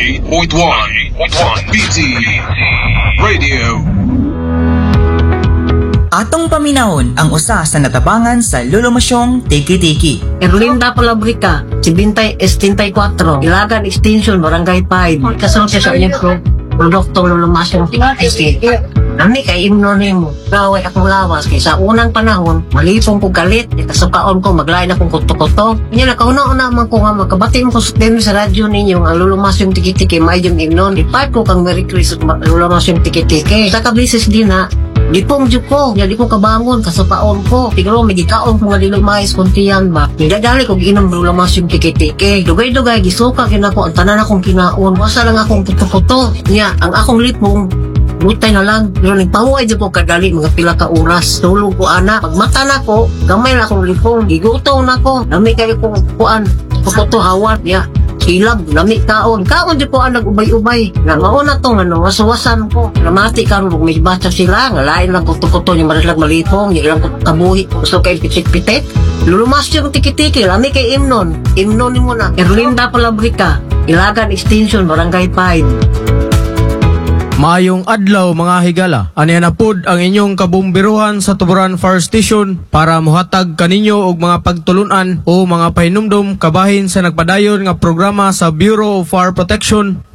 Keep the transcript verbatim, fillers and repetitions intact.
ninety-eight point one B T Radio. Atong paminahon ang usa sa natabangan sa lulumasyong Tiki-Tiki. Erlinda Palabrica, Sibintay Estintai-Cuatro, Ilagan Extension, Barangay five. Kasunod siya sa inyong pro produktong lulumasyong Tiki-Tiki. Nani kay imnonin mo. Gaway akong lawas kay sa unang panahon, malipong ko galit, ikasukaon ko, maglain akong kuto-kuto. Yan, nakauna-una man ko nga magkabati mo ko sa sa radyo ninyo ang lulumasyong Tiki-Tiki, may yung imnon. Ipat ko kang Merry Christmas, lulumasyong Tiki-Tiki. Sa kabisis din na, di pong dyo ko, di ko kabangon, kasupaon ko. Tigro, may gikaon ko nga dilumais kuntiyan ba. Nidadali ko ginom lulumasyong Tiki-Tiki. Dugay-dugay, gisuka kinako, ang tanan akong kinaon. Wasa lang akong kuto-kuto. Nya, ang akong lipong, butay na lang, pero nagpamuay dyan ko kadali mga pila ka oras. Tulog ko ana, pagmata na ko, gamay na akong lipong, giguto na ko, nami kayo kong kuan, kukuto hawan, ya, silab, nami kaon, kaon dyan ko ang nag-ubay-ubay, nga mauna to, ano, wasuwasan ko, namati ka rin, may basa sila, nga lain lang kuto-kuto, yung maraslag malipong, yung ilang kabuhi, gusto kayo pitik-pitik, lulumas yung Tiki-Tiki, nami kay imnon, imnon mo na, Erlinda Palabrica, Ilagan Extension, Barangay five. Maayong adlaw mga higala. Aniya na pod ang inyong kabumbiruhan sa Tuburan Fire Station para muhatag kaninyo og mga pagtulunan o mga pahinumdom kabahin sa nagpadayon nga programa sa Bureau of Fire Protection